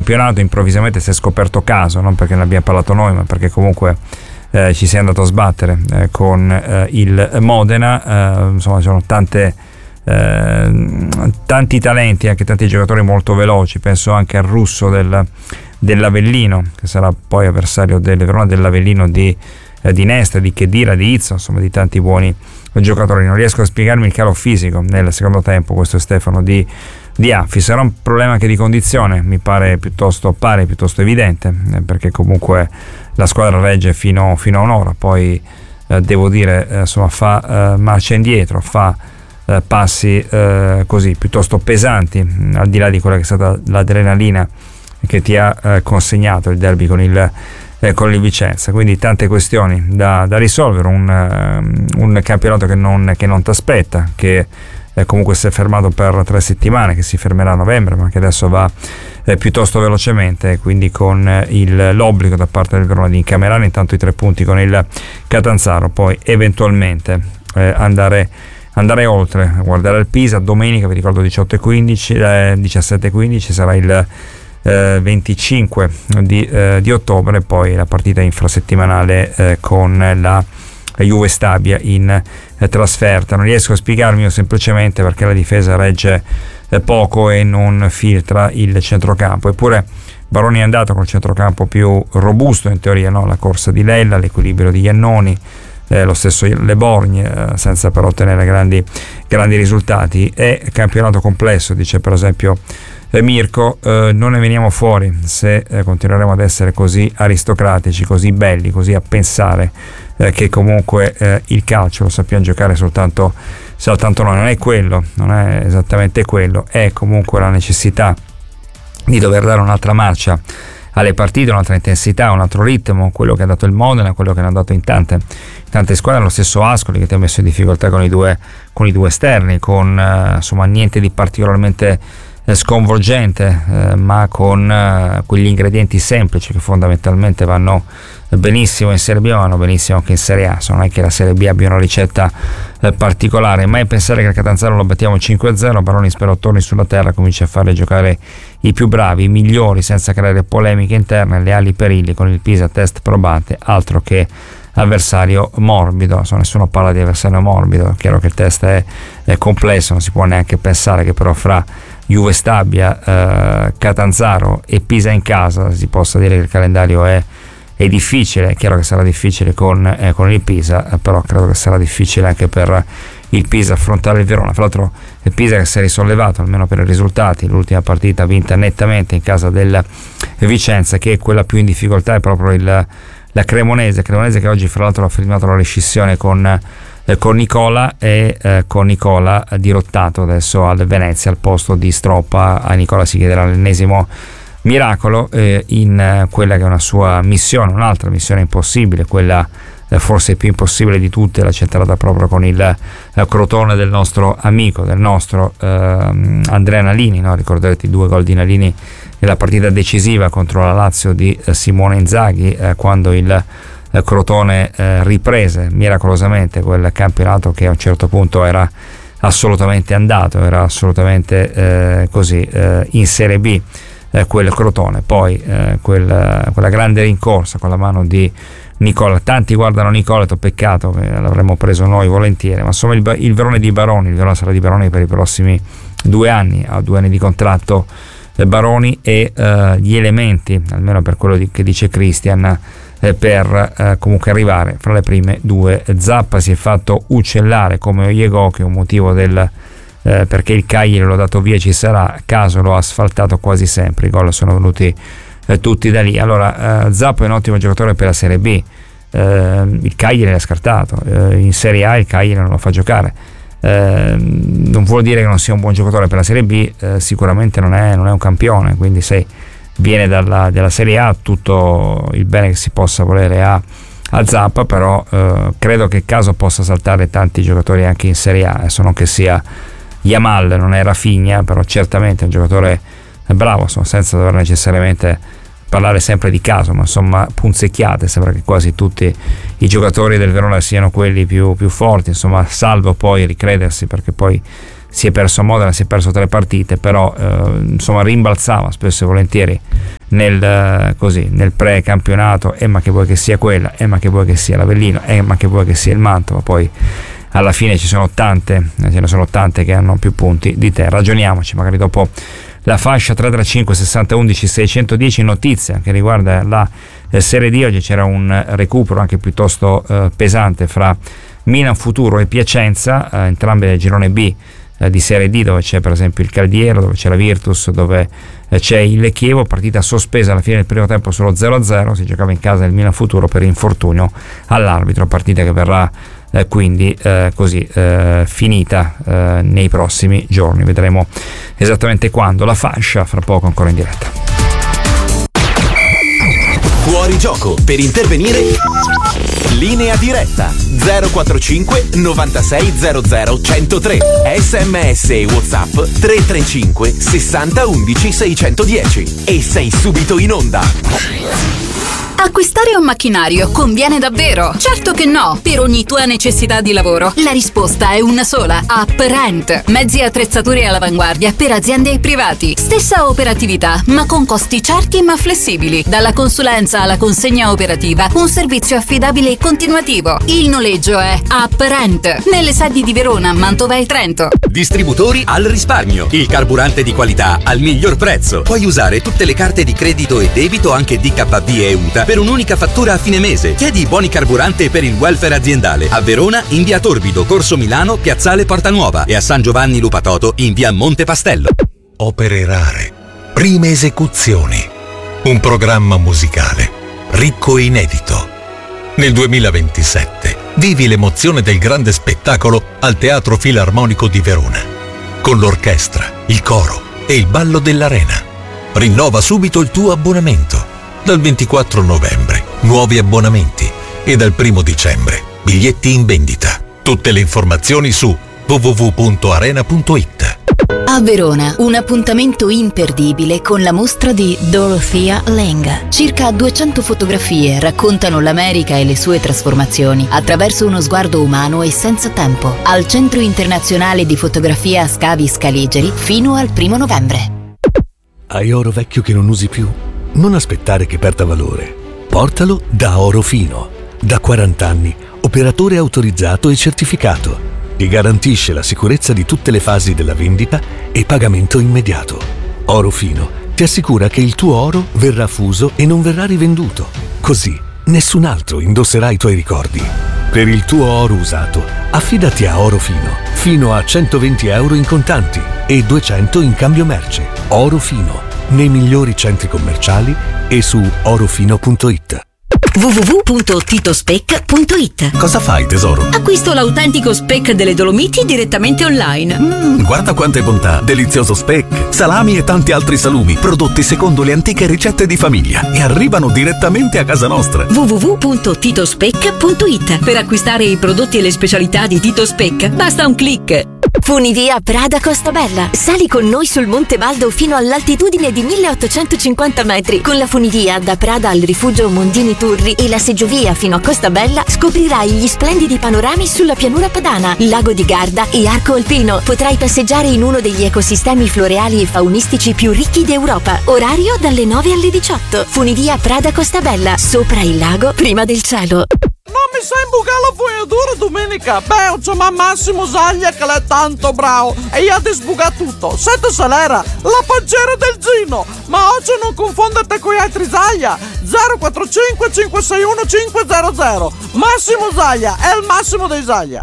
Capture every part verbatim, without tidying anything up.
campionato improvvisamente si è scoperto caso, non perché ne abbiamo parlato noi, ma perché comunque eh, ci si è andato a sbattere eh, con eh, il Modena. Eh, insomma, ci sono tante eh, tanti talenti, anche tanti giocatori molto veloci. Penso anche al russo del, dell'Avellino, che sarà poi avversario del Verona, dell'Avellino di, eh, di Nesta, di Khedira, di Izzo, insomma di tanti buoni giocatori. Non riesco a spiegarmi il calo fisico nel secondo tempo, questo è Stefano di, di Affi. Sarà un problema anche di condizione, mi pare piuttosto, pare piuttosto evidente, eh, perché comunque la squadra regge fino, fino a un'ora, poi eh, devo dire eh, insomma fa eh, marcia indietro, fa eh, passi eh, così piuttosto pesanti, mh, al di là di quella che è stata l'adrenalina che ti ha eh, consegnato il derby con il Eh, con il Vicenza. Quindi tante questioni da, da risolvere, un, uh, un campionato che non, che non ti aspetta, che eh, comunque si è fermato per tre settimane, che si fermerà a novembre, ma che adesso va eh, piuttosto velocemente, quindi con eh, il, l'obbligo da parte del Verona di incamerare intanto i tre punti con il Catanzaro, poi eventualmente eh, andare andare oltre, guardare il Pisa. Domenica, vi ricordo, diciotto e quindici, eh, diciassette e quindici sarà il Eh, venticinque di, eh, di ottobre, poi la partita infrasettimanale eh, con la Juve Stabia in eh, trasferta. Non riesco a spiegarmi io semplicemente perché la difesa regge eh, poco e non filtra il centrocampo. Eppure Baroni è andato col centrocampo più robusto in teoria, no? La corsa di Lella, l'equilibrio di Iannoni, eh, lo stesso Le Borgne, eh, senza però ottenere grandi, grandi risultati. È campionato complesso, dice per esempio Eh, Mirko, eh, non ne veniamo fuori se eh, continueremo ad essere così aristocratici, così belli, così a pensare eh, che comunque eh, il calcio lo sappiamo giocare soltanto, soltanto noi. Non è quello, non è esattamente quello, è comunque la necessità di dover dare un'altra marcia alle partite, un'altra intensità, un altro ritmo, quello che ha dato il Modena, quello che hanno dato in tante, tante squadre, lo stesso Ascoli che ti ha messo in difficoltà con i due, con i due esterni, con eh, insomma niente di particolarmente sconvolgente, eh, ma con eh, quegli ingredienti semplici che fondamentalmente vanno benissimo in Serie B, ma vanno benissimo anche in Serie A. Non è che la Serie B abbia una ricetta eh, particolare. Mai pensare che il Catanzaro lo battiamo cinque a zero. Baroni spero torni sulla terra, comincia a farle giocare i più bravi, i migliori, senza creare polemiche interne, le ali perilli, con il Pisa test probante, altro che avversario morbido. Insomma, nessuno parla di avversario morbido, è chiaro che il test è, è complesso, non si può neanche pensare che però fra Juve Stabia, eh, Catanzaro e Pisa in casa si possa dire che il calendario è, è difficile. È chiaro che sarà difficile con, eh, con il Pisa, eh, però credo che sarà difficile anche per il Pisa affrontare il Verona. Fra l'altro il Pisa che si è risollevato almeno per i risultati, l'ultima partita vinta nettamente in casa del Vicenza, che è quella più in difficoltà, è proprio il, la Cremonese Cremonese che oggi fra l'altro ha firmato la rescissione con con Nicola e eh, con Nicola dirottato adesso al Venezia al posto di Stroppa. A Nicola si chiederà l'ennesimo miracolo eh, in eh, quella che è una sua missione, un'altra missione impossibile, quella eh, forse più impossibile di tutte, la centrata proprio con il eh, Crotone del nostro amico, del nostro eh, Andrea Nalini, no? Ricorderete i due gol di Nalini nella partita decisiva contro la Lazio di eh, Simone Inzaghi, eh, quando il Crotone eh, riprese miracolosamente quel campionato che a un certo punto era assolutamente andato, era assolutamente eh, così eh, in Serie B, eh, quel Crotone. Poi eh, quel, quella grande rincorsa con la mano di Nicola. Tanti guardano Nicoleto, peccato che l'avremmo preso noi volentieri, ma insomma il, il Verona di Baroni, il Verona sarà di Baroni per i prossimi due anni, ha due anni di contratto eh, Baroni e eh, gli elementi, almeno per quello di, che dice Christian, per eh, comunque arrivare fra le prime due. Zappa si è fatto uccellare come Oyego, che è un motivo del eh, perché il Cagliari l'ho dato via ci sarà, caso l'ho asfaltato quasi sempre, i gol sono venuti eh, tutti da lì. Allora eh, Zappa è un ottimo giocatore per la Serie B, eh, il Cagliari l'ha scartato, eh, in Serie A il Cagliari non lo fa giocare, eh, non vuol dire che non sia un buon giocatore per la Serie B, eh, sicuramente non è, non è un campione, quindi se viene dalla, dalla Serie A tutto il bene che si possa volere a, a Zappa, però eh, credo che caso possa saltare tanti giocatori anche in Serie A. Adesso non che sia Yamal, non è Rafinha, però certamente è un giocatore bravo, insomma, senza dover necessariamente parlare sempre di caso, ma insomma punzecchiate, sembra che quasi tutti i giocatori del Verona siano quelli più, più forti, insomma, salvo poi ricredersi, perché poi si è perso a Modena, si è perso tre partite, però eh, insomma rimbalzava spesso e volentieri nel, eh, così, nel pre-campionato, eh ma che vuoi che sia quella, eh ma che vuoi che sia l'Avellino, eh ma che vuoi che sia il Mantova, poi alla fine ci sono tante, ce ne sono tante che hanno più punti di te. Ragioniamoci magari dopo la fascia tre tre cinque sessanta undici seicentodieci. Notizia che riguarda la eh, Serie D. Oggi c'era un recupero anche piuttosto eh, pesante fra Milan Futuro e Piacenza, eh, entrambe del girone B eh, di Serie D, dove c'è per esempio il Caldiero, dove c'è la Virtus, dove eh, c'è il Chievo. Partita sospesa alla fine del primo tempo, solo zero a zero, si giocava in casa del Milan Futuro per infortunio all'arbitro, partita che verrà eh, quindi eh, così eh, finita eh, nei prossimi giorni, vedremo esattamente quando. La fascia fra poco ancora in diretta. Fuori gioco. Per intervenire, linea diretta zero quattro cinque novantasei zero zero centotré, sms e WhatsApp tre tre cinque sessanta undici seicentodieci e sei subito in onda. Acquistare un macchinario conviene davvero? Certo che no! Per ogni tua necessità di lavoro, la risposta è una sola: UpRent. Mezzi e attrezzature all'avanguardia per aziende e privati. Stessa operatività, ma con costi certi ma flessibili. Dalla consulenza alla consegna operativa, un servizio affidabile e continuativo. Il noleggio è UpRent, nelle sedi di Verona, Mantova e Trento. Distributori al risparmio. Il carburante di qualità al miglior prezzo. Puoi usare tutte le carte di credito e debito, anche D K B e U T A, per un'unica fattura a fine mese. Chiedi buoni carburante per il welfare aziendale. A Verona in via Torbido, Corso Milano, Piazzale Porta Nuova, e a San Giovanni Lupatoto in via Monte Pastello. Opere rare, prime esecuzioni, un programma musicale ricco e inedito. Nel duemilaventisette vivi l'emozione del grande spettacolo al Teatro Filarmonico di Verona, con l'orchestra, il coro e il ballo dell'Arena. Rinnova subito il tuo abbonamento. Dal ventiquattro novembre, nuovi abbonamenti, e dal primo dicembre, biglietti in vendita. Tutte le informazioni su w w w punto arena punto i t. A Verona, un appuntamento imperdibile con la mostra di Dorothea Lange. Circa duecento fotografie raccontano l'America e le sue trasformazioni attraverso uno sguardo umano e senza tempo. Al Centro Internazionale di Fotografia Scavi Scaligeri fino al primo novembre. Hai oro vecchio che non usi più? Non aspettare che perda valore. Portalo da Oro Fino. Da quaranta anni, operatore autorizzato e certificato. Ti garantisce la sicurezza di tutte le fasi della vendita e pagamento immediato. Oro Fino ti assicura che il tuo oro verrà fuso e non verrà rivenduto. Così nessun altro indosserà i tuoi ricordi. Per il tuo oro usato, affidati a Oro Fino. Fino a centoventi euro in contanti e duecento in cambio merce. Oro Fino. Nei migliori centri commerciali e su orofino punto i t. w w w punto titospec punto i t. Cosa fai, tesoro? Acquisto l'autentico speck delle Dolomiti direttamente online. Mm, guarda quante bontà! Delizioso speck, salami e tanti altri salumi, prodotti secondo le antiche ricette di famiglia, e arrivano direttamente a casa nostra. w w w punto titospec punto i t. Per acquistare i prodotti e le specialità di Tito Speck basta un click. Funivia Prada Costa Bella. Sali con noi sul Monte Baldo fino all'altitudine di milleottocentocinquanta metri. Con la funivia da Prada al rifugio Mondini Turri e la seggiovia fino a Costa Bella scoprirai gli splendidi panorami sulla pianura padana, lago di Garda e arco alpino. Potrai passeggiare in uno degli ecosistemi floreali e faunistici più ricchi d'Europa. Orario dalle nove alle diciotto. Funivia Prada Costa Bella. Sopra il lago, prima del cielo. Non mi sai imbucare la fognatura domenica? Beh, c'è ma Massimo Zaglia che l'è tanto bravo e gli ha di sbucare tutto. Sette Salera, la pancera del Gino. Ma oggi non confonderti con gli altri Zaglia. zero quattro cinque cinque sei uno cinque zero zero. Massimo Zaglia è il massimo dei Zaglia.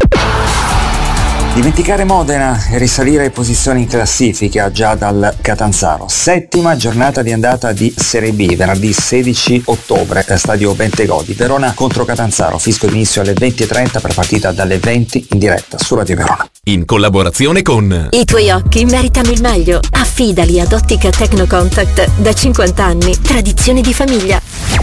Dimenticare Modena e risalire posizioni in classifica già dal Catanzaro. Settima giornata di andata di Serie B, venerdì sedici ottobre, stadio Bentegodi. Verona contro Catanzaro, fisco d'inizio alle venti e trenta per partita dalle venti in diretta su Radio Verona. In collaborazione con I tuoi occhi meritano il meglio. Affidali ad Ottica Tecnocontact. Da cinquanta anni, tradizione di famiglia.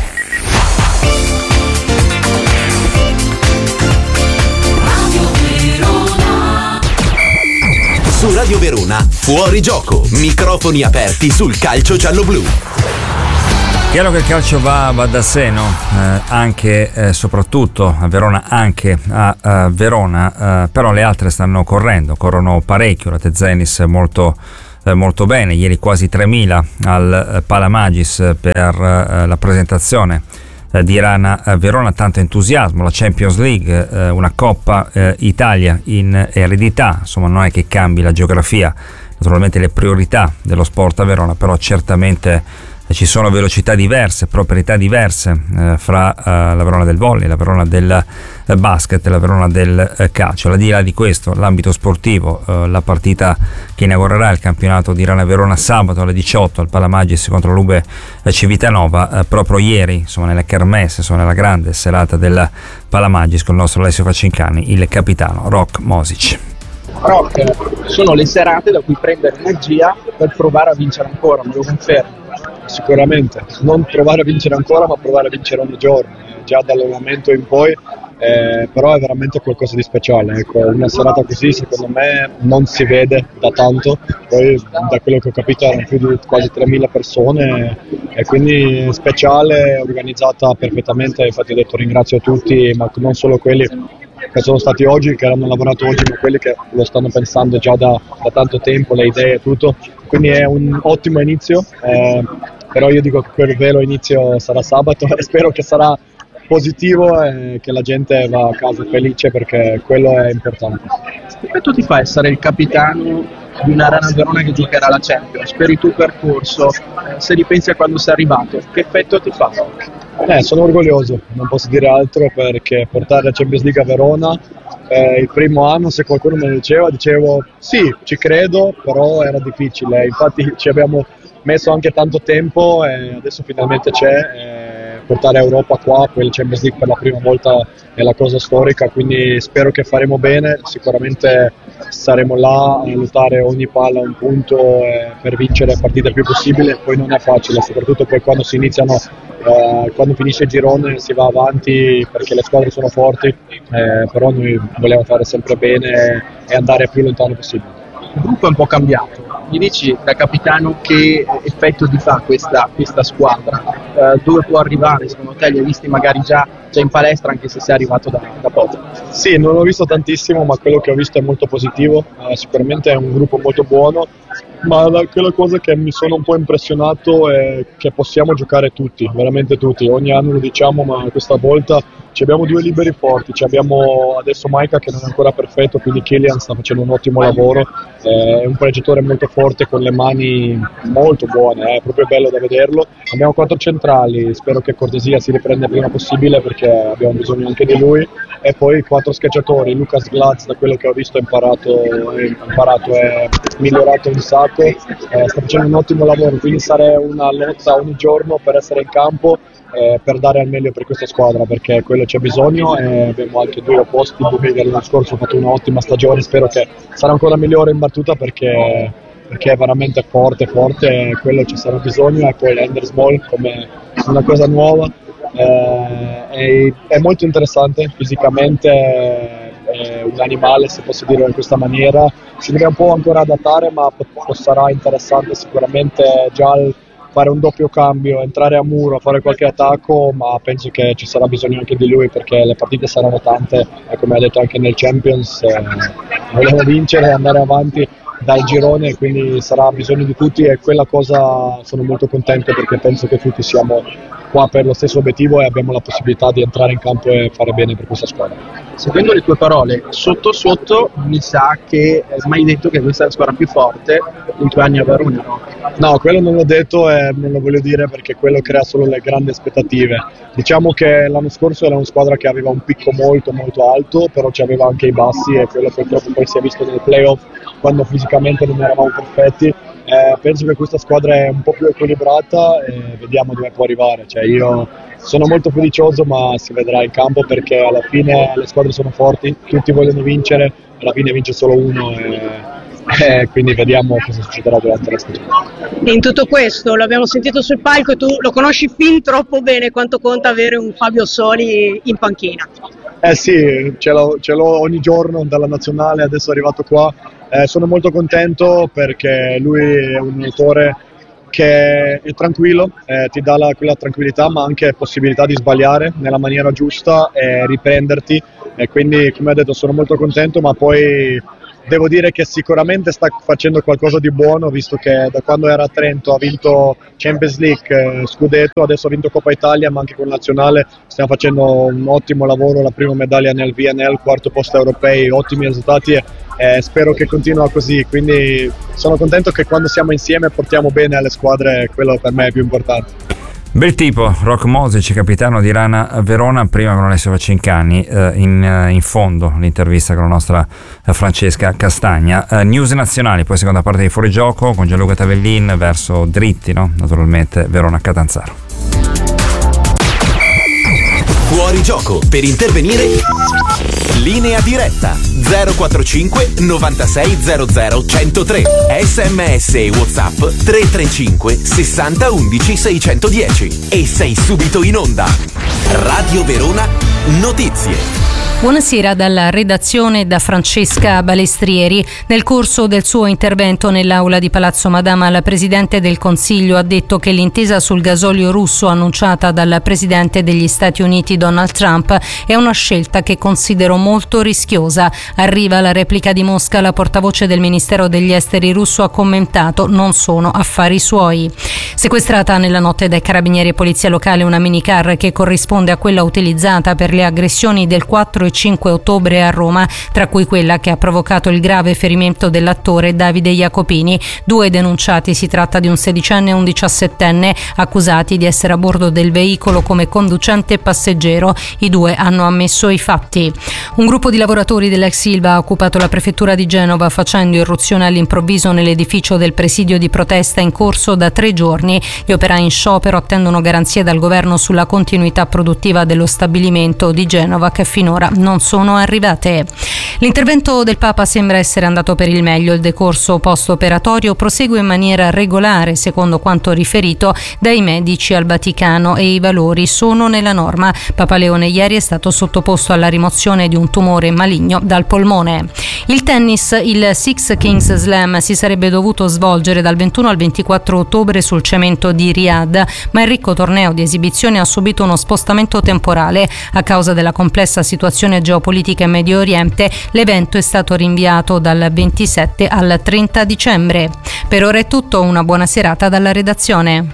Su Radio Verona, fuori gioco, microfoni aperti sul calcio giallo-blu. Chiaro che il calcio va, va da sé, no? Eh, anche e soprattutto a Verona, anche a, a Verona, eh, però le altre stanno correndo, corrono parecchio. La Tezenis molto, eh, molto bene, ieri quasi tremila al eh, Palamagis per eh, la presentazione eh, di Rana eh, Verona, tanto entusiasmo, la Champions League, eh, una Coppa eh, Italia in eredità, insomma non è che cambi la geografia, naturalmente le priorità dello sport a Verona, però certamente ci sono velocità diverse, proprietà diverse eh, fra eh, la Verona del volley, la Verona del eh, basket e la Verona del eh, calcio. Al di là di questo, l'ambito sportivo, eh, la partita che inaugurerà il campionato di Rana Verona sabato alle diciotto al Palamagis contro l'U B E Civitanova, eh, proprio ieri, insomma nella kermesse, insomma nella grande serata del Palamagis con il nostro Alessio Facincani, il capitano Rok Mosic. Rock, sono le serate da cui prendere energia per provare a vincere ancora, me lo confermo? Sicuramente, non provare a vincere ancora ma provare a vincere ogni giorno, già dall'allenamento in poi, eh, però è veramente qualcosa di speciale, ecco. Una serata così secondo me non si vede da tanto, poi da quello che ho capito erano più di quasi tremila persone e quindi speciale, organizzata perfettamente, infatti ho detto ringrazio tutti, ma non solo quelli che sono stati oggi, che hanno lavorato oggi, ma quelli che lo stanno pensando già da, da tanto tempo, le idee e tutto, quindi è un ottimo inizio, eh, però io dico che quel vero inizio sarà sabato e spero che sarà positivo e che la gente va a casa felice, perché quello è importante. Che effetto ti fa essere il capitano di una Rana Verona che giocherà la Champions? Per il tuo percorso, eh, se ripensi a quando sei arrivato, che effetto ti fa? Eh, sono orgoglioso, non posso dire altro, perché portare la Champions League a Verona eh, il primo anno, se qualcuno me lo diceva, dicevo sì, ci credo, però era difficile, infatti ci abbiamo messo anche tanto tempo e adesso finalmente c'è. Eh, portare Europa qua, poi la Champions League per la prima volta è la cosa storica, quindi spero che faremo bene, sicuramente saremo là a lottare ogni palla a un punto eh, per vincere partite il più possibile, poi non è facile, soprattutto poi quando si iniziano, eh, quando finisce il girone si va avanti perché le squadre sono forti, eh, però noi vogliamo fare sempre bene e andare più lontano possibile. Il gruppo è un po' cambiato, mi dici da capitano che effetto ti fa questa, questa squadra, eh, dove può arrivare secondo te? Li hai visti magari già, già in palestra, anche se sei arrivato da, da poco? Sì, non l'ho visto tantissimo, ma quello che ho visto è molto positivo, eh, sicuramente è un gruppo molto buono, ma la, quella cosa che mi sono un po' impressionato è che possiamo giocare tutti, veramente tutti, ogni anno lo diciamo, ma questa volta ci abbiamo due liberi forti, ci abbiamo adesso Maika che non è ancora perfetto, quindi Kylian sta facendo un ottimo lavoro, eh, è un proiettore molto forte con le mani molto buone, è proprio bello da vederlo. Abbiamo quattro centrali, spero che Cortesia si riprenda il prima possibile perché abbiamo bisogno anche di lui, e poi quattro schiacciatori, Lucas Glatz da quello che ho visto è imparato, è imparato è migliorato un sacco, eh, sta facendo un ottimo lavoro, quindi sarà una lotta ogni giorno per essere in campo, Eh, per dare al meglio per questa squadra, perché quello c'è bisogno, e abbiamo anche due opposti. Bubi che l'anno scorso ha fatto un'ottima stagione, spero che sarà ancora migliore in battuta perché, perché è veramente forte forte e quello ci sarà bisogno, e poi l'Ender Small come una cosa nuova, eh, è, è molto interessante fisicamente, è un animale se posso dire in questa maniera, si deve un po' ancora adattare, ma sarà interessante sicuramente già il fare un doppio cambio, entrare a muro, fare qualche attacco, ma penso che ci sarà bisogno anche di lui perché le partite saranno tante e come ha detto anche nel Champions eh, vogliamo vincere e andare avanti dal girone, quindi sarà bisogno di tutti, e quella cosa sono molto contento perché penso che tutti siamo qua per lo stesso obiettivo e abbiamo la possibilità di entrare in campo e fare bene per questa squadra. Seguendo le tue parole, sotto sotto mi sa che hai mai detto che questa è la squadra più forte in tuoi anni a Verona, no? No, quello non l'ho detto e non lo voglio dire perché quello crea solo le grandi aspettative. Diciamo che l'anno scorso era una squadra che aveva un picco molto molto alto, però ci aveva anche i bassi e quello purtroppo poi si è visto nel playoff quando fisicamente non eravamo perfetti. Eh, penso che questa squadra è un po' più equilibrata e vediamo dove può arrivare. Cioè, io sono molto fiducioso, ma si vedrà in campo perché alla fine le squadre sono forti, tutti vogliono vincere, alla fine vince solo uno e, e quindi vediamo cosa succederà durante la stagione. In tutto questo, l'abbiamo sentito sul palco e tu lo conosci fin troppo bene quanto conta avere un Fabio Soli in panchina. Eh sì, ce l'ho, ce l'ho ogni giorno dalla nazionale, adesso è arrivato qua. Eh, sono molto contento perché lui è un autore che è tranquillo, eh, ti dà la, quella tranquillità, ma anche possibilità di sbagliare nella maniera giusta e riprenderti, e quindi, come ho detto, sono molto contento, ma poi devo dire che sicuramente sta facendo qualcosa di buono, visto che da quando era a Trento ha vinto Champions League, eh, Scudetto, adesso ha vinto Coppa Italia, ma anche con la nazionale stiamo facendo un ottimo lavoro, la prima medaglia nel V N L, quarto posto europei, ottimi risultati, e eh, spero che continua così, quindi sono contento che quando siamo insieme portiamo bene alle squadre, quello per me è più importante. Bel tipo, Rok Mosic, capitano di Rana Verona, prima con Alessio Vacincani, eh, in, eh, in fondo l'intervista con la nostra eh, Francesca Castagna. Eh, news nazionali, poi seconda parte di Fuorigioco con Gianluca Tavellin verso dritti, no? Naturalmente Verona-Catanzaro. Fuorigioco, per intervenire linea diretta zero quattro cinque novantasei zero zero centotré, sms e WhatsApp tre tre cinque sessanta undici seicentodieci e sei subito in onda. Radio Verona Notizie. Buonasera dalla redazione, da Francesca Balestrieri. Nel corso del suo intervento nell'aula di Palazzo Madama, la Presidente del Consiglio ha detto che l'intesa sul gasolio russo annunciata dal Presidente degli Stati Uniti Donald Trump è una scelta che considero molto rischiosa. Arriva la replica di Mosca, la portavoce del Ministero degli Esteri russo ha commentato: non sono affari suoi. Sequestrata nella notte dai carabinieri e polizia locale una minicar che corrisponde a quella utilizzata per le aggressioni del quattro e cinque ottobre a Roma, tra cui quella che ha provocato il grave ferimento dell'attore Davide Jacopini. Due denunciati, si tratta di un sedicenne e un diciassettenne, accusati di essere a bordo del veicolo come conducente e passeggero. I due hanno ammesso i fatti. Un gruppo di lavoratori dell'ex Ilva ha occupato la prefettura di Genova facendo irruzione all'improvviso nell'edificio del presidio di protesta in corso da tre giorni. Gli operai in sciopero attendono garanzie dal governo sulla continuità produttiva dello stabilimento di Genova, che finora non sono arrivate. L'intervento del Papa sembra essere andato per il meglio. Il decorso post-operatorio prosegue in maniera regolare, secondo quanto riferito dai medici al Vaticano, e i valori sono nella norma. Papa Leone ieri è stato sottoposto alla rimozione di un tumore maligno dal polmone. Il tennis, il Six Kings Slam si sarebbe dovuto svolgere dal ventuno al ventiquattro ottobre sul cemento di Riyadh, ma il ricco torneo di esibizione ha subito uno spostamento temporale a causa della complessa situazione geopolitica in Medio Oriente. L'evento è stato rinviato dal ventisette al trenta dicembre. Per ora è tutto, una buona serata dalla redazione.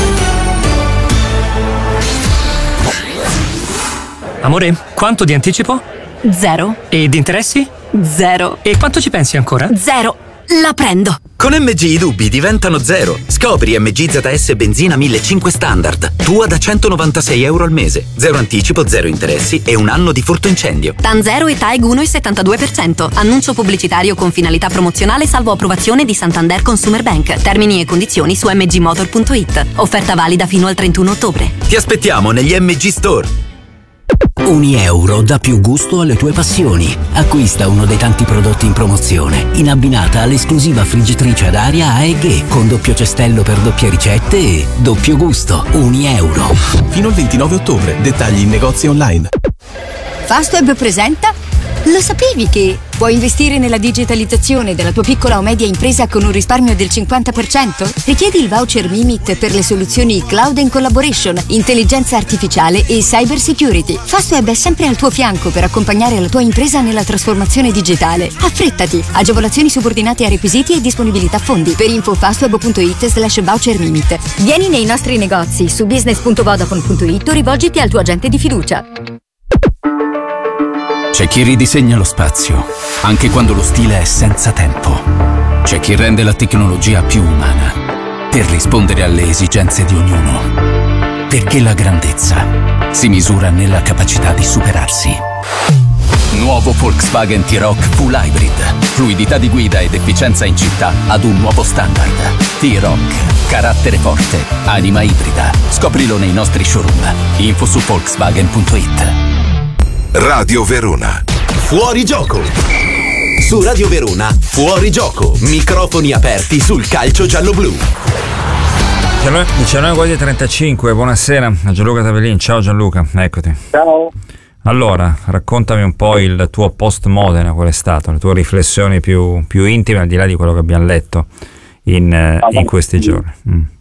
Amore, quanto di anticipo? Zero. E di interessi? Zero. E quanto ci pensi ancora? Zero. La prendo. Con M G i dubbi diventano zero. Scopri M G Z S benzina millecinquecento standard. Tua da centonovantasei euro al mese. Zero anticipo, zero interessi e un anno di furto incendio. TAN zero e T A E G uno virgola settantadue per cento. Annuncio pubblicitario con finalità promozionale salvo approvazione di Santander Consumer Bank. Termini e condizioni su m g motor punto i t. Offerta valida fino al trentuno ottobre. Ti aspettiamo negli M G Store. Unieuro dà più gusto alle tue passioni. Acquista uno dei tanti prodotti in promozione, in abbinata all'esclusiva friggitrice ad aria A E G con doppio cestello per doppie ricette e doppio gusto. Unieuro. Fino al ventinove ottobre. Dettagli in negozi online. Fastweb presenta. Lo sapevi che puoi investire nella digitalizzazione della tua piccola o media impresa con un risparmio del cinquanta per cento? Richiedi il voucher Mimit per le soluzioni Cloud and Collaboration, intelligenza artificiale e cyber security. Fastweb è sempre al tuo fianco per accompagnare la tua impresa nella trasformazione digitale. Affrettati! Agevolazioni subordinate a requisiti e disponibilità fondi. Per info fastweb punto it slash voucher Mimit. Vieni nei nostri negozi su business punto vodafone punto it o rivolgiti al tuo agente di fiducia. C'è chi ridisegna lo spazio, anche quando lo stile è senza tempo. C'è chi rende la tecnologia più umana, per rispondere alle esigenze di ognuno. Perché la grandezza si misura nella capacità di superarsi. Nuovo Volkswagen T-Roc Full Hybrid. Fluidità di guida ed efficienza in città ad un nuovo standard. T-Roc. Carattere forte. Anima ibrida. Scoprilo nei nostri showroom. Info su volkswagen punto it. Radio Verona. Fuori gioco. Su Radio Verona, fuori gioco. Microfoni aperti sul calcio giallo-blu. diciannove quasi trentacinque, buonasera a Gianluca Tavellin. Ciao Gianluca, eccoti. Ciao. Allora, raccontami un po' il tuo post Modena, qual è stato, le tue riflessioni più, più intime, al di là di quello che abbiamo letto in, in questi giorni. Mm.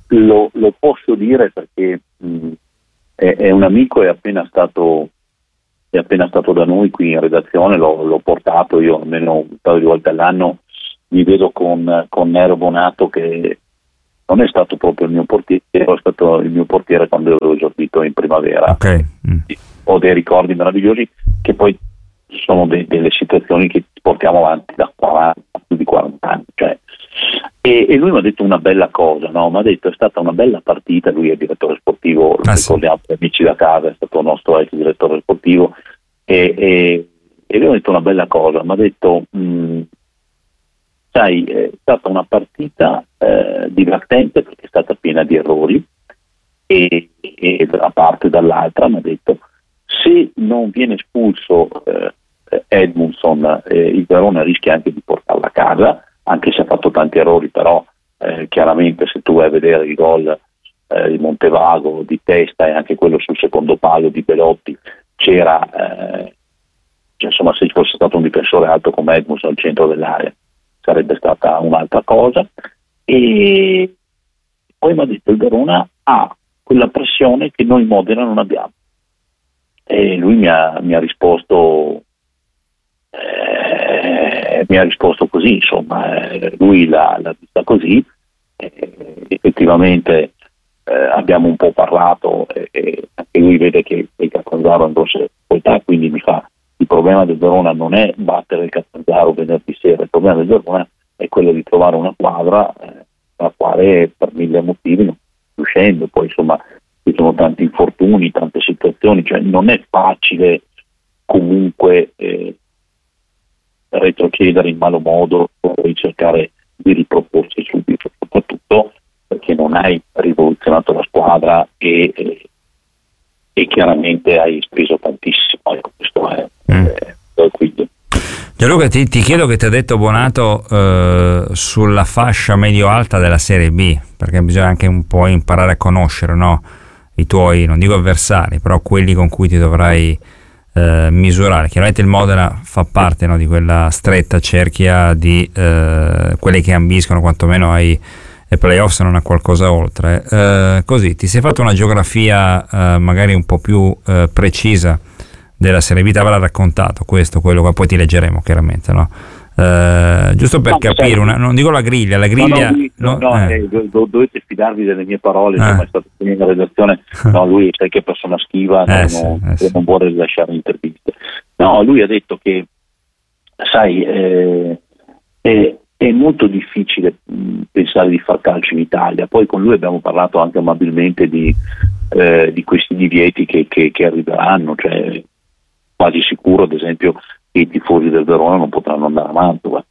lo, lo posso dire perché mh, è, è un amico, è appena stato è appena stato da noi qui in redazione, l'ho, l'ho portato io almeno un paio di volte all'anno, mi vedo con, con Nero Bonato, che non è stato proprio il mio portiere, è stato il mio portiere quando avevo esordito in primavera. Okay. Mm. Ho dei ricordi meravigliosi che poi sono de- delle situazioni che portiamo avanti da quaranta, più di quaranta anni, cioè. E, e lui mi ha detto una bella cosa, no? Mi ha detto è stata una bella partita, lui è direttore sportivo, lo ah, ricordiamo, sì. Amici da casa, è stato il nostro ex direttore sportivo, e, e, e lui mi ha detto una bella cosa, mi ha detto mh, sai, è stata una partita eh, divertente perché è stata piena di errori, e, e da una parte e dall'altra mi ha detto se non viene espulso eh, Edmundson, eh, il Verona rischia anche di portarla a casa, anche se ha fatto tanti errori, però eh, chiaramente se tu vai a vedere il gol eh, di Montevago di testa e anche quello sul secondo palo di Belotti, c'era eh, cioè, insomma, se ci fosse stato un difensore alto come Edmundson al centro dell'area sarebbe stata un'altra cosa. E poi mi ha detto il Verona ha quella pressione che noi Modena non abbiamo, e lui mi ha, mi ha risposto eh, mi ha risposto così, insomma, eh, lui l'ha, l'ha vista così, eh, effettivamente eh, abbiamo un po' parlato, e eh, anche lui vede che il Catanzaro è in grossa difficoltà, quindi mi fa il problema del Verona non è battere il Catanzaro venerdì sera, il problema del Verona è quello di trovare una quadra eh, la quale per mille motivi non sta riuscendo, poi insomma ci sono tanti infortuni, tante situazioni, cioè non è facile comunque eh, retrocedere in malo modo e cercare di riproporsi subito, soprattutto perché non hai rivoluzionato la squadra e, e, e chiaramente hai speso tantissimo, ecco, questo è, mm. è, è quindi. Gianluca, ti, ti chiedo che ti ha detto Bonato eh, sulla fascia medio-alta della Serie B, perché bisogna anche un po' imparare a conoscere, no? I tuoi, non dico avversari, però quelli con cui ti dovrai eh, misurare. Chiaramente il Modena fa parte, no, di quella stretta cerchia di eh, quelli che ambiscono quantomeno ai, ai playoff, se non a qualcosa oltre. Eh, così, ti sei fatto una geografia eh, magari un po' più eh, precisa della Serie B, ti avrà raccontato questo, quello che poi ti leggeremo chiaramente, no? Uh, giusto per no, capire, sai, una, non dico la griglia, la griglia no, no, lui, no, no eh. Eh, do, dovete fidarvi delle mie parole, eh. insomma, è stato qui in redazione, no, lui sai che persona schiva, eh, non, sì, non, eh, sì. non vuole rilasciare interviste. No, lui ha detto che, sai, eh, è, è molto difficile mh, pensare di far calcio in Italia, poi con lui abbiamo parlato anche amabilmente di, eh, di questi divieti che, che, che arriveranno, cioè quasi sicuro ad esempio i tifosi del Verona non potranno andare a Mantova,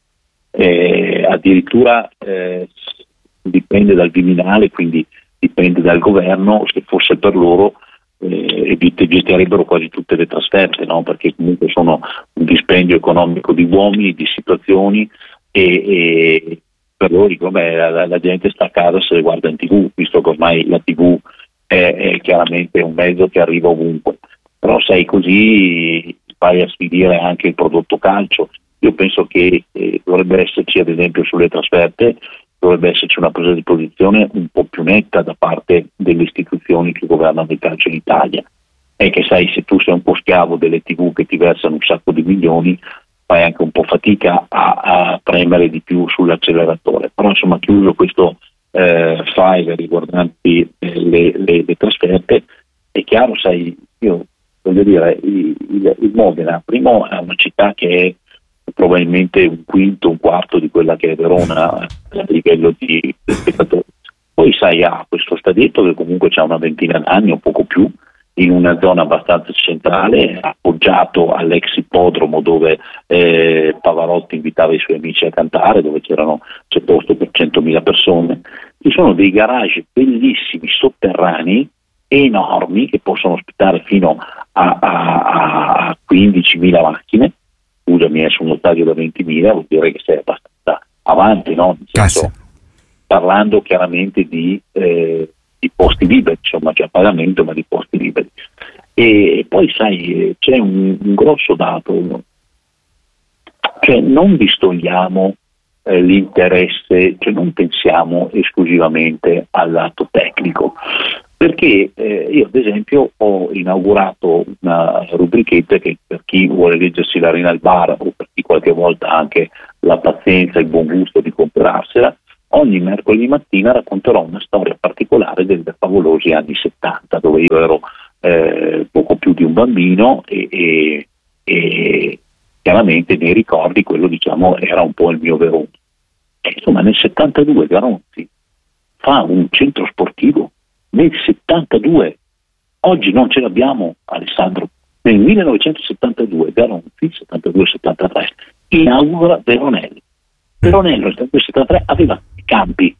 eh, addirittura eh, dipende dal Viminale, quindi dipende dal governo, se fosse per loro eh, eviterebbero quasi tutte le trasferte, no? Perché comunque sono un dispendio economico di uomini, di situazioni, e, e per loro dico, beh, la, la gente sta a casa se le guarda in tv, visto che ormai la tv è, è chiaramente un mezzo che arriva ovunque, però sei così vai a sfidare anche il prodotto calcio. Io penso che eh, dovrebbe esserci, ad esempio sulle trasferte, dovrebbe esserci una presa di posizione un po' più netta da parte delle istituzioni che governano il calcio in Italia. È che sai, se tu sei un po' schiavo delle tv che ti versano un sacco di milioni, fai anche un po' fatica a, a premere di più sull'acceleratore. Però insomma, chiuso questo eh, file riguardanti eh, le, le, le trasferte, è chiaro, sai, io voglio dire, il, il, il Modena, primo, è una città che è probabilmente un quinto, un quarto di quella che è Verona a livello di spettatori. Poi sai, ha questo stadietto che comunque c'ha una ventina d'anni o poco più, in una zona abbastanza centrale, appoggiato all'ex ippodromo dove eh, Pavarotti invitava i suoi amici a cantare, dove c'erano, c'è posto per centomila persone. Ci sono dei garage bellissimi sotterranei, enormi, che possono ospitare fino a, a, a quindicimila macchine. Scusami, è su uno stadio da ventimila, vuol dire che sei abbastanza avanti, no? Nel senso, parlando chiaramente di, eh, di posti liberi, insomma, c'è a pagamento, ma di posti liberi. E poi sai, c'è un, un grosso dato, cioè non distogliamo eh, l'interesse, cioè non pensiamo esclusivamente al lato tecnico, perché eh, io ad esempio ho inaugurato una rubrichetta che per chi vuole leggersi l'Arena al bar o per chi qualche volta ha anche la pazienza e il buon gusto di comperarsela, ogni mercoledì mattina racconterò una storia particolare dei favolosi anni settanta, dove io ero eh, poco più di un bambino e, e, e chiaramente nei ricordi quello, diciamo, era un po' il mio Verona. E insomma nel settantadue Garonzi fa un centro sportivo, nel settantadue, oggi non ce l'abbiamo, Alessandro. Nel millenovecentosettantadue Garonzi, settantadue settantatré, inaugura Veronello. Veronello nel settantatré aveva campi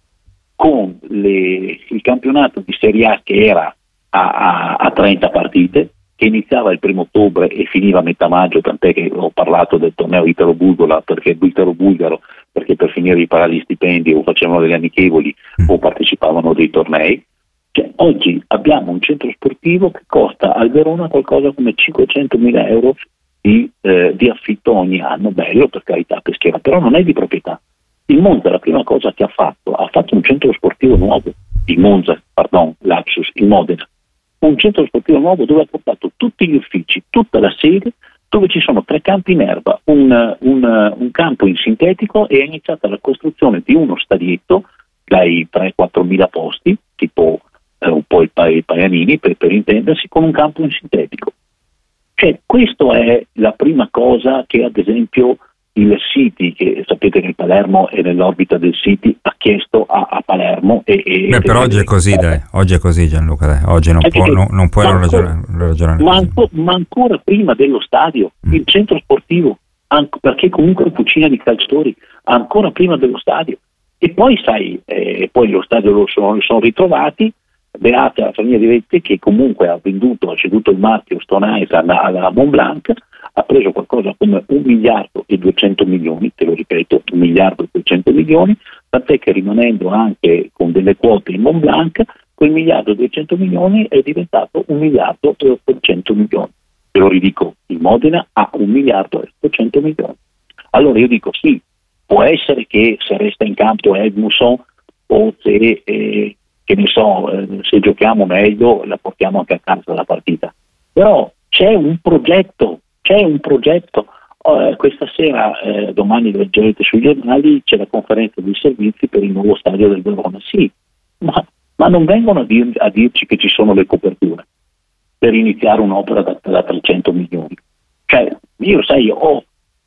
con le, il campionato di Serie A che era a, a, a trenta partite, che iniziava il primo ottobre e finiva a metà maggio, tant'è che ho parlato del torneo italo-bulgaro, perché italo-bulgaro perché per finire di pagare gli stipendi o facevano delle amichevoli o partecipavano a dei tornei. Cioè, oggi abbiamo un centro sportivo che costa al Verona qualcosa come cinquecentomila euro di, eh, di affitto ogni anno, bello per carità, peschiera, però non è di proprietà. Il Monza la prima cosa che ha fatto, ha fatto un centro sportivo nuovo, il Monza, pardon, lapsus, il Modena, un centro sportivo nuovo dove ha portato tutti gli uffici, tutta la sede, dove ci sono tre campi in erba, un, un, un campo in sintetico, e è iniziata la costruzione di uno stadietto dai tre quattro mila posti, tipo eh, un po' il, il Paganini per, per intendersi, con un campo in sintetico. Cioè, questa è la prima cosa che ad esempio il City, che sapete che il Palermo è nell'orbita del City, ha chiesto a, a Palermo. E, e Beh, però oggi è così, dai. Oggi è così, Gianluca. Dai. Oggi non, può, non, non puoi non ragionare, ragionare ma, anco, ma ancora prima dello stadio, mm. il centro sportivo, anche, perché comunque è cucina di calciatori, ancora prima dello stadio. E poi, sai, eh, poi lo stadio lo sono, lo sono ritrovati. Beata la famiglia di Vetti, che comunque ha venduto, ha ceduto il marchio Stone Ice alla, alla Montblanc, ha preso qualcosa come un miliardo e duecento milioni, te lo ripeto, un miliardo e duecento milioni, tant'è che rimanendo anche con delle quote in Montblanc, quel miliardo e duecento milioni è diventato un miliardo e ottocento milioni. Te lo ridico, il Modena ha un miliardo e ottocento milioni. Allora io dico sì, può essere che se resta in campo Edmundson o se... Eh, che ne so, eh, se giochiamo meglio la portiamo anche a casa la partita, però c'è un progetto, c'è un progetto. Oh, questa sera, eh, domani leggerete sui giornali, c'è la conferenza dei servizi per il nuovo stadio del Verona. Sì, ma, ma non vengono a, dir, a dirci che ci sono le coperture per iniziare un'opera da, da trecento milioni. Cioè, io sai, ho,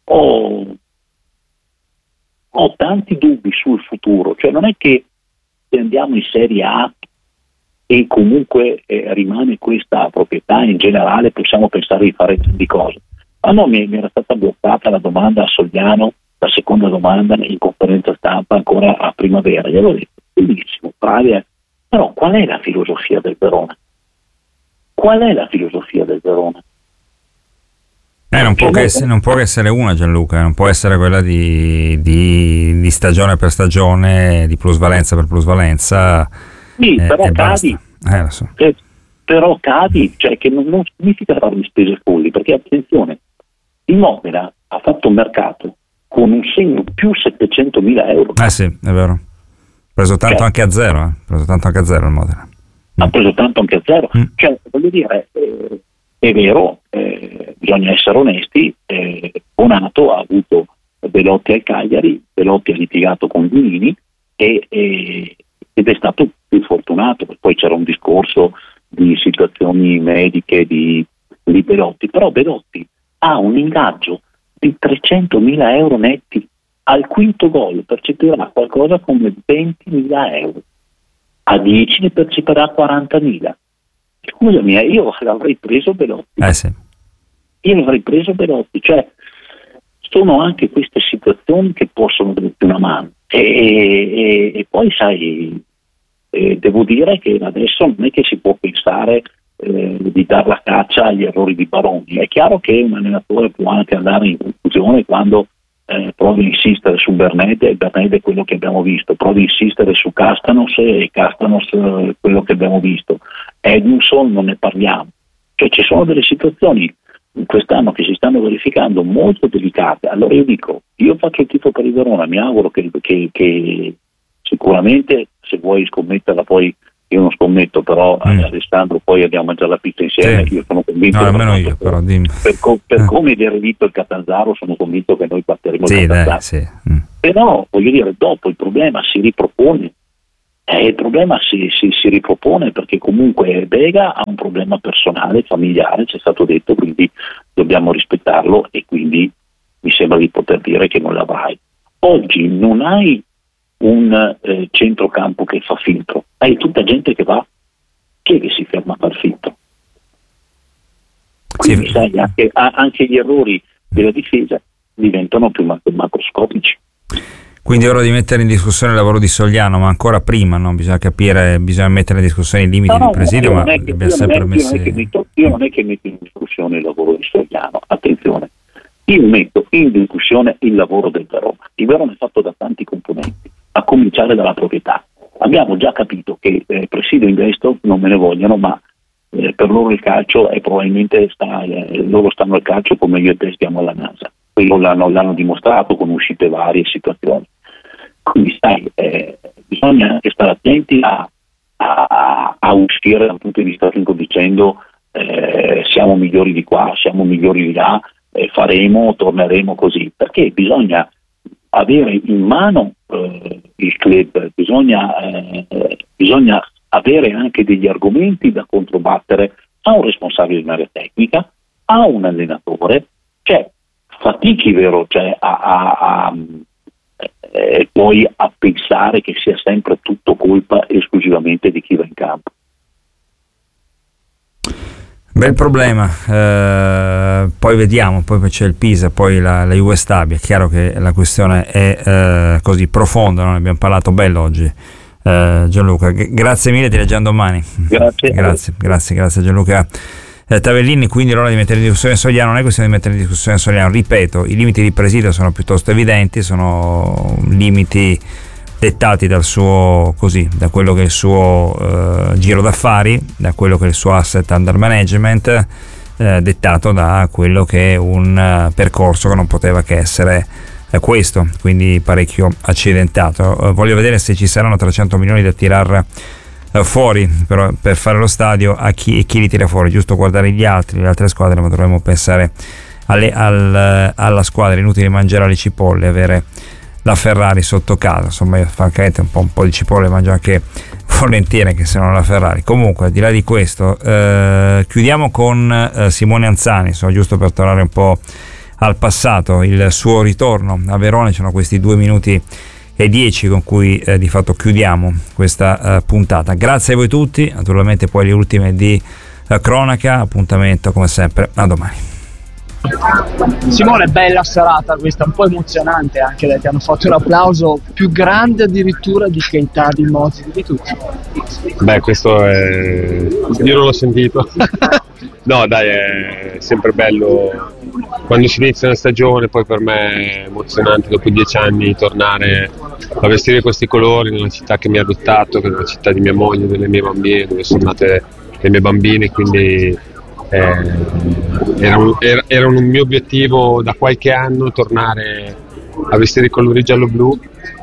ho, ho tanti dubbi sul futuro, cioè non è che se andiamo in Serie A e comunque eh, rimane questa proprietà, in generale possiamo pensare di fare grandi cose. Ma no, mi, mi era stata bloccata la domanda a Sogliano, la seconda domanda in conferenza stampa ancora a primavera. Gli avevo detto, bellissimo, bravi, però qual è la filosofia del Verona? Qual è la filosofia del Verona? Eh, non, può che essere, non può essere una, Gianluca, non può essere quella di, di, di stagione per stagione, di plusvalenza per plusvalenza. Sì, eh, però cadi, eh, lo so. eh, però cadi, cioè che non, non significa fare spese folli, perché attenzione, il Modena ha fatto un mercato con un segno più settecentomila euro. Eh sì, è vero, ha preso tanto cioè, anche a zero, eh. ha preso tanto anche a zero il Modena. Ha preso tanto anche a zero, mm. cioè voglio dire... Eh, è vero, eh, bisogna essere onesti, eh, Bonato ha avuto Belotti al Cagliari, Belotti ha litigato con Guini e, e, ed è stato più fortunato, poi c'era un discorso di situazioni mediche di, di Belotti, però Belotti ha un ingaggio di trecentomila euro netti, al quinto gol percepirà qualcosa come ventimila euro, a dieci ne percepirà quarantamila. Scusami, io l'avrei preso Belotti. Eh sì. Io l'avrei preso Belotti, cioè sono anche queste situazioni che possono darti una mano. E, e, e poi sai, eh, devo dire che adesso non è che si può pensare eh, di dar la caccia agli errori di Baroni. È chiaro che un allenatore può anche andare in confusione quando eh, provi a insistere su Bernede, e Bernede è quello che abbiamo visto, provi a insistere su Castanos e Castanos è quello che abbiamo visto. Edmundson non ne parliamo, cioè ci sono delle situazioni quest'anno che si stanno verificando molto delicate. Allora io dico, io faccio il tifo per il Verona, mi auguro che, che, che sicuramente, se vuoi scommetterla, poi io non scommetto, però mm. Alessandro poi andiamo a mangiare la pizza insieme, sì. Io sono convinto, no, almeno io, però, dimmi. per, co- per eh. come è vinto il Catanzaro sono convinto che noi batteremo sì, il Catanzaro, dai, sì. mm. Però voglio dire, dopo il problema si ripropone. Eh, il problema si, si, si ripropone perché comunque Bega ha un problema personale, familiare, ci è stato detto, quindi dobbiamo rispettarlo e quindi mi sembra di poter dire che non l'avrai. Oggi non hai un eh, centrocampo che fa filtro, hai tutta gente che va, chi è che si ferma a far filtro? Quindi sì. sai, anche, anche gli errori della difesa diventano più macroscopici. Quindi è ora di mettere in discussione il lavoro di Sogliano, ma ancora prima, no? Bisogna capire, bisogna mettere in discussione i limiti no, del presidio, ma li abbiamo sempre messi. Io non è che metto in discussione il lavoro di Sogliano, attenzione, io metto in discussione il lavoro del Verona. Il Verona è fatto da tanti componenti, a cominciare dalla proprietà. Abbiamo già capito che eh, presidio in destro non me ne vogliono, ma eh, per loro il calcio è probabilmente sta, eh, loro stanno al calcio come io e te stiamo alla NASA. Quello l'hanno, l'hanno dimostrato con uscite varie e situazioni. Quindi sai, eh, bisogna anche stare attenti a, a, a uscire dal punto di vista tecnico dicendo eh, siamo migliori di qua, siamo migliori di là, eh, faremo, torneremo così, perché bisogna avere in mano eh, il club, bisogna, eh, bisogna avere anche degli argomenti da controbattere a un responsabile dell'area tecnica, a un allenatore, cioè fatichi vero, cioè a, a, a e poi a pensare che sia sempre tutto colpa esclusivamente di chi va in campo. Bel problema, eh, poi vediamo, poi c'è il Pisa, poi la, la Juve Stabia. È chiaro che la questione è eh, così profonda, ne abbiamo parlato bello oggi. eh, Gianluca, G- grazie mille, ti leggiamo domani. Grazie, grazie, grazie, grazie Gianluca Eh, Tavellini. Quindi l'ora di mettere in discussione Sogliano non è questione di mettere in discussione Sogliano, ripeto, i limiti di presidio sono piuttosto evidenti, sono limiti dettati dal suo, così, da quello che è il suo eh, giro d'affari, da quello che è il suo asset under management, eh, dettato da quello che è un uh, percorso che non poteva che essere eh, questo, quindi parecchio accidentato. Eh, voglio vedere se ci saranno trecento milioni da tirar fuori però per fare lo stadio, a chi e chi li tira fuori. Giusto guardare gli altri, le altre squadre, ma dovremmo pensare alle, al, alla squadra. Inutile mangiare le cipolle, avere la Ferrari sotto casa. Insomma, io francamente un po', un po' di cipolle mangio anche volentieri, che se non la Ferrari. Comunque, al di là di questo, eh, chiudiamo con eh, Simone Anzani, insomma, giusto per tornare un po' al passato, il suo ritorno a Verona. Ci sono questi due minuti e dieci con cui eh, di fatto chiudiamo questa eh, puntata. Grazie a voi tutti, naturalmente poi le ultime di eh, cronaca. Appuntamento come sempre a domani. Simone, bella serata questa, un po' emozionante anche, dai, ti hanno fatto un applauso più grande addirittura di Keita, di Mozzi, di tutti. Beh, questo è... io non l'ho sentito. No dai, è sempre bello quando si inizia una stagione, poi per me è emozionante dopo dieci anni tornare a vestire questi colori nella città che mi ha adottato, che è la città di mia moglie, delle mie bambine, dove sono nate le mie bambine, quindi eh, era, un, era, era un mio obiettivo da qualche anno tornare a vestire i colori giallo-blu,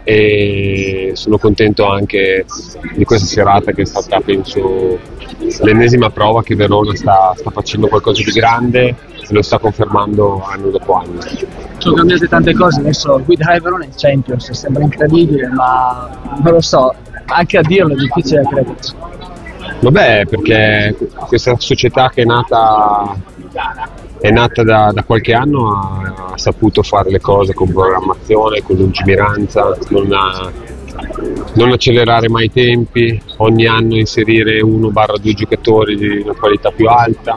e sono contento anche di questa serata che è stata, penso, l'ennesima prova che Verona sta, sta facendo qualcosa di grande e lo sta confermando anno dopo anno. Sono cambiate tante cose, adesso guidare Verona in Champions sembra incredibile, ma non lo so, anche a dirlo è difficile crederci. Vabbè, perché questa società che è nata è nata da, da qualche anno ha, ha saputo fare le cose con programmazione, con lungimiranza, non, ha, non accelerare mai i tempi, ogni anno inserire uno barra due giocatori di una qualità più alta,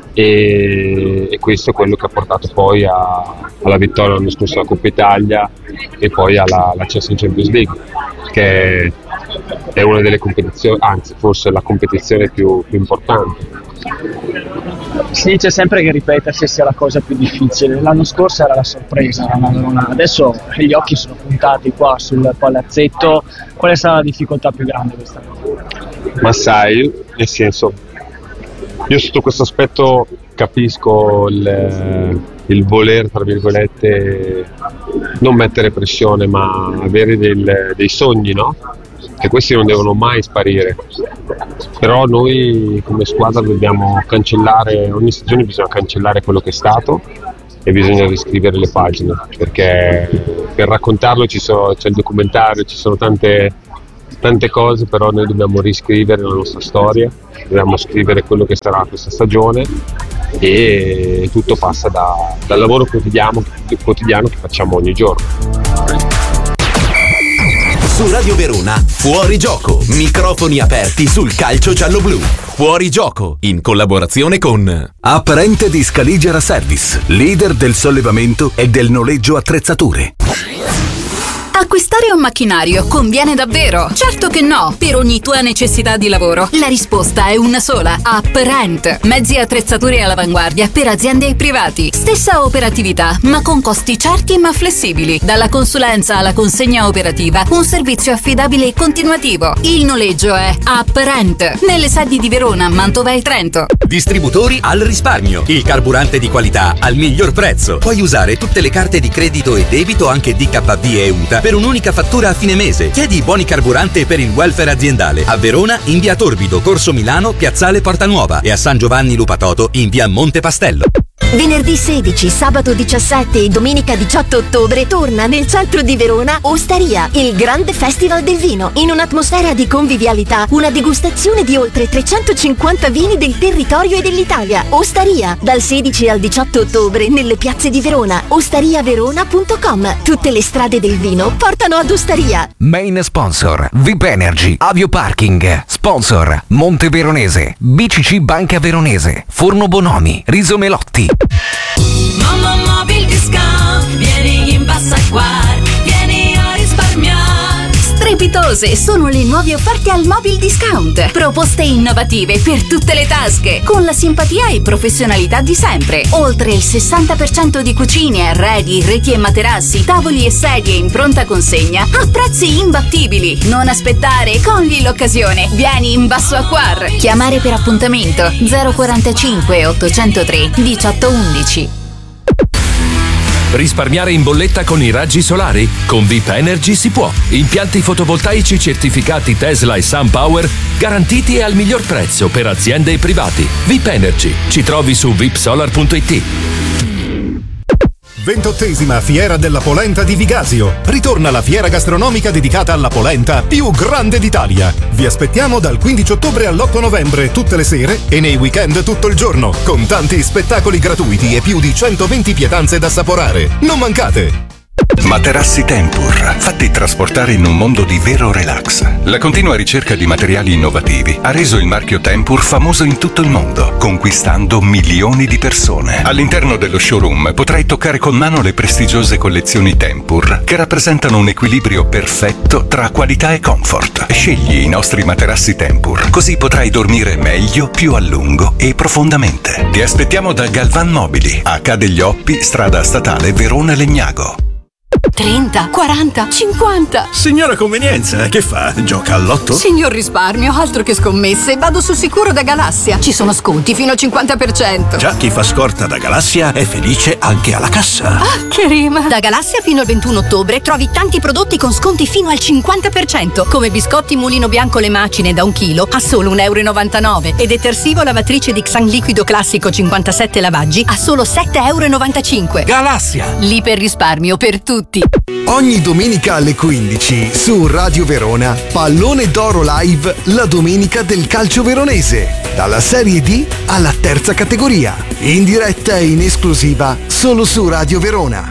e, e questo è quello che ha portato poi a, alla vittoria l'anno scorso alla Coppa Italia e poi alla, all'accesso in Champions League, che è una delle competizioni, anzi forse la competizione più, più importante. Si dice sempre che ripetersi sia la cosa più difficile. L'anno scorso era la sorpresa, adesso gli occhi sono puntati qua sul palazzetto. Qual è stata la difficoltà più grande quest'anno? Ma sai, nel senso, io sotto questo aspetto capisco il, il voler, tra virgolette, non mettere pressione, ma avere del, dei sogni, no? Che questi non devono mai sparire. Però noi come squadra dobbiamo cancellare, ogni stagione bisogna cancellare quello che è stato e bisogna riscrivere le pagine, perché per raccontarlo ci sono, c'è il documentario, ci sono tante, tante cose, però noi dobbiamo riscrivere la nostra storia, dobbiamo scrivere quello che sarà questa stagione e tutto passa da, dal lavoro quotidiano, quotidiano che facciamo ogni giorno. Su Radio Verona, Fuori Gioco, microfoni aperti sul calcio giallo-blu. Fuori Gioco, in collaborazione con Apparente di Scaligera Service, leader del sollevamento e del noleggio attrezzature. Acquistare un macchinario conviene davvero? Certo che no! Per ogni tua necessità di lavoro, la risposta è una sola. Apparent. Mezzi e attrezzature all'avanguardia per aziende e privati. Stessa operatività, ma con costi certi ma flessibili. Dalla consulenza alla consegna operativa, un servizio affidabile e continuativo. Il noleggio è Apparent. Nelle sedi di Verona, Mantova e Trento. Distributori al risparmio. Il carburante di qualità al miglior prezzo. Puoi usare tutte le carte di credito e debito, anche D K B e U T A, per un'unica fattura a fine mese. Chiedi i buoni carburante per il welfare aziendale. A Verona in via Torbido, Corso Milano, Piazzale Porta Nuova, e a San Giovanni Lupatoto in via Monte Pastello. Venerdì sedici, sabato diciassette e domenica diciotto ottobre torna nel centro di Verona Osteria, il grande festival del vino. In un'atmosfera di convivialità, una degustazione di oltre trecentocinquanta vini del territorio e dell'Italia. Osteria, dal sedici al diciotto ottobre nelle piazze di Verona. osteria verona punto com. Tutte le strade del vino portano ad Osteria. Main sponsor V I P Energy, Avio Parking. Sponsor Monte Veronese, B C C Banca Veronese, Forno Bonomi, Riso Melotti. Mamma Mobil Discount, vieni in Passaquar, vieni a risparmiare. Strepitose sono le nuove offerte al Mobil Discount. Proposte innovative per tutte le tasche, con la simpatia e professionalità di sempre. Oltre il sessanta per cento di cucine, arredi, reti e materassi, tavoli e sedie in pronta consegna a prezzi imbattibili. Non aspettare, cogli l'occasione. Vieni in Basso Acquar. Chiamare per appuntamento zero quarantacinque ottocentotre diciotto undici. Risparmiare in bolletta con i raggi solari? Con V I P Energy si può. Impianti fotovoltaici certificati Tesla e SunPower garantiti e al miglior prezzo per aziende e privati. V I P Energy. Ci trovi su vipsolar punto it. ventottesima Fiera della Polenta di Vigasio. Ritorna la fiera gastronomica dedicata alla polenta più grande d'Italia. Vi aspettiamo dal quindici ottobre all'otto novembre tutte le sere e nei weekend tutto il giorno, con tanti spettacoli gratuiti e più di centoventi pietanze da assaporare. Non mancate! Materassi Tempur, fatti trasportare in un mondo di vero relax. La continua ricerca di materiali innovativi ha reso il marchio Tempur famoso in tutto il mondo, conquistando milioni di persone. All'interno dello showroom potrai toccare con mano le prestigiose collezioni Tempur, che rappresentano un equilibrio perfetto tra qualità e comfort. Scegli i nostri materassi Tempur, così potrai dormire meglio, più a lungo e profondamente. Ti aspettiamo da Galvan Mobili, H degli Oppi, strada statale Verona Legnago. trenta, quaranta, cinquanta. Signora convenienza, che fa? Gioca al lotto? Signor risparmio, altro che scommesse, vado sul sicuro da Galassia. Ci sono sconti fino al cinquanta per cento. Già chi fa scorta da Galassia è felice anche alla cassa. Ah, che rima! Da Galassia fino al ventuno ottobre trovi tanti prodotti con sconti fino al cinquanta per cento, come biscotti Mulino Bianco le macine da un chilo a solo un euro e novantanove e detersivo lavatrice di Xan liquido classico cinquantasette lavaggi a solo sette euro e novantacinque. Galassia! L'iperrisparmio per tutti. Ogni domenica alle quindici su Radio Verona, Pallone d'Oro Live, la domenica del calcio veronese, dalla Serie D alla terza categoria, in diretta e in esclusiva solo su Radio Verona.